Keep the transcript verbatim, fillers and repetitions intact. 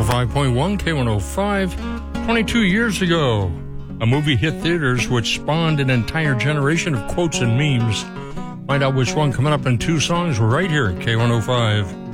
five point one, K one oh five. twenty-two years ago, a movie hit theaters which spawned an entire generation of quotes and memes. Find out which one coming up in two songs right here at K one oh five.